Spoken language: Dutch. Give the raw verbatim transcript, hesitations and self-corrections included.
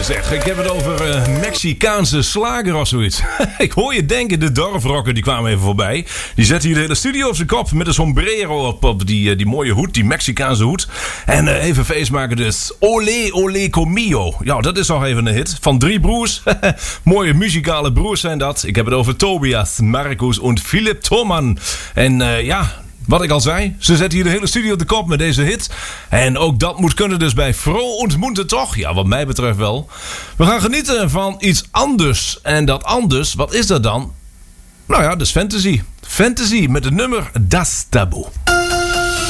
je zeg. Ik heb het over uh, Mexicaanse slager of zoiets. Ik hoor je denken, de dorfrocker die kwamen even voorbij. Die zetten hier de hele studio op zijn kop met een sombrero op, op die, uh, die mooie hoed, die Mexicaanse hoed. En uh, even feest maken dus. Olé, olé conmigo. Ja, dat is nog even een hit. Van drie broers. Mooie muzikale broers zijn dat. Ik heb het over Tobias, Marcus en Philip Thoman. En uh, ja... Wat ik al zei, ze zetten hier de hele studio op de kop met deze hit. En ook dat moet kunnen dus bij Froh und Munter toch? Ja, wat mij betreft wel. We gaan genieten van iets anders. En dat anders, wat is dat dan? Nou ja, dus fantasy. Fantasy met het nummer Das Tabu.